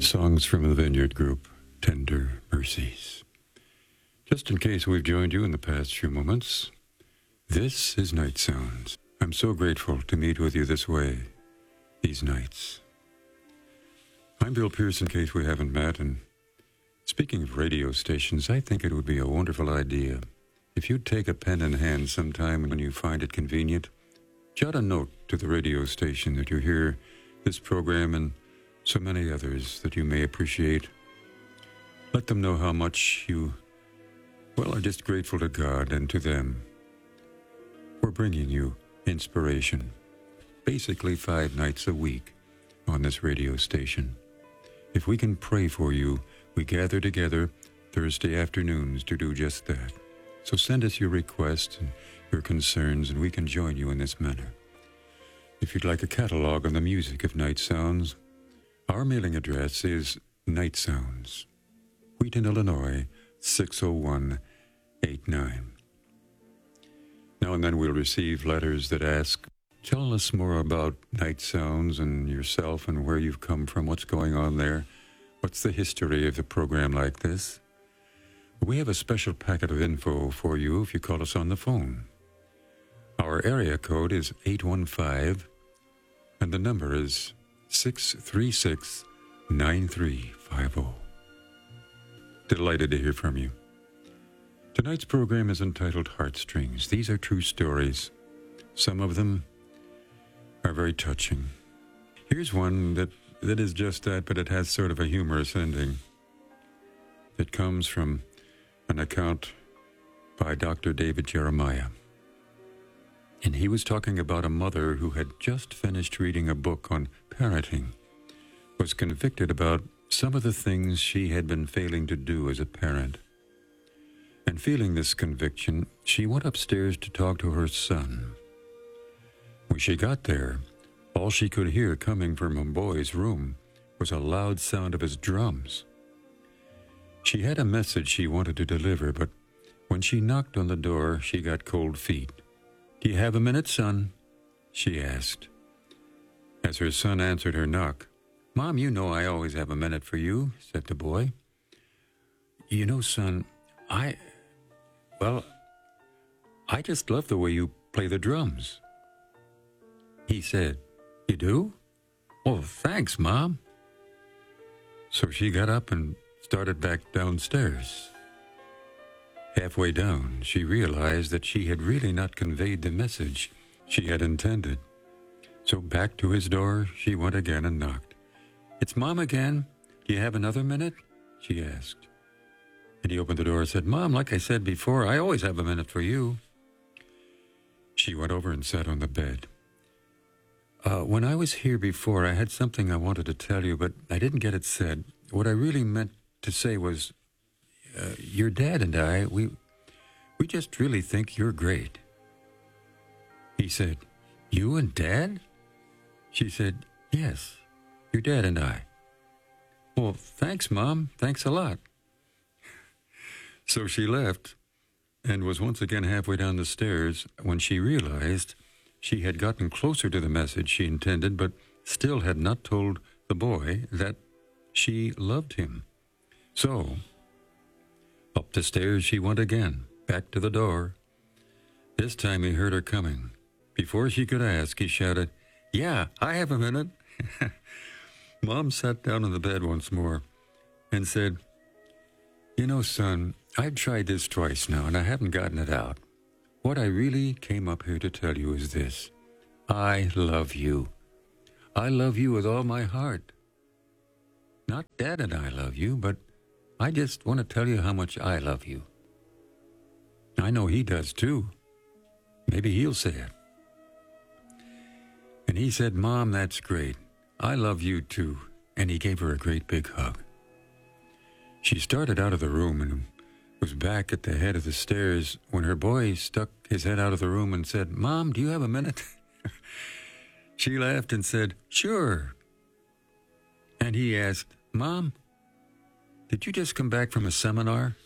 Songs from the Vineyard Group, Tender Mercies. Just in case we've joined you in the past few moments, this is Night Sounds. I'm so grateful to meet with you this way, these nights. I'm Bill Pierce, in case we haven't met, and speaking of radio stations, I think it would be a wonderful idea if you'd take a pen in hand sometime when you find it convenient, jot a note to the radio station that you hear this program and so many others that you may appreciate. Let them know how much you, are just grateful to God and to them for bringing you inspiration, basically 5 nights a week on this radio station. If we can pray for you, we gather together Thursday afternoons to do just that. So send us your requests and your concerns, and we can join you in this manner. If you'd like a catalog on the music of Night Sounds, our mailing address is Night Sounds, Wheaton, Illinois, 60189. Now and then we'll receive letters that ask, tell us more about Night Sounds and yourself and where you've come from, what's going on there, what's the history of the program like this. We have a special packet of info for you if you call us on the phone. Our area code is 815, and the number is 636-9350. Delighted to hear from you. Tonight's program is entitled Heartstrings. These are true stories. Some of them are very touching. Here's one that is just that, but it has sort of a humorous ending. It comes from an account by Dr. David Jeremiah. And he was talking about a mother who had just finished reading a book on parenting, was convicted about some of the things she had been failing to do as a parent. And feeling this conviction, she went upstairs to talk to her son. When she got there, all she could hear coming from her boy's room was a loud sound of his drums. She had a message she wanted to deliver, but when she knocked on the door, she got cold feet. "Do you have a minute, son?" she asked. As her son answered her knock, "Mom, you know I always have a minute for you," said the boy. "You know, son, I just love the way you play the drums." He said, "You do? Well, thanks, Mom." So she got up and started back downstairs. Halfway down, she realized that she had really not conveyed the message she had intended. So back to his door she went again and knocked. "It's Mom again. Do you have another minute?" she asked. And he opened the door and said, "Mom, like I said before, I always have a minute for you." She went over and sat on the bed. When I was here before, I had something I wanted to tell you, but I didn't get it said. What I really meant to say was, your dad and I, we just really think you're great." He said, "You and Dad?" She said, "Yes, your dad and I." "Well, thanks, Mom. Thanks a lot." So she left and was once again halfway down the stairs when she realized she had gotten closer to the message she intended, but still had not told the boy that she loved him. So up the stairs she went again, back to the door. This time he heard her coming. Before she could ask, he shouted, "Yeah, I have a minute." Mom sat down on the bed once more and said, "You know, son, I've tried this twice now, and I haven't gotten it out. What I really came up here to tell you is this. I love you. I love you with all my heart. Not Dad and I love you, but I just want to tell you how much I love you. I know he does too. Maybe he'll say it." And he said, "Mom, that's great. I love you too." And he gave her a great big hug. She started out of the room and was back at the head of the stairs when her boy stuck his head out of the room and said, "Mom, do you have a minute?" She laughed and said, "Sure." And he asked, "Mom, did you just come back from a seminar?"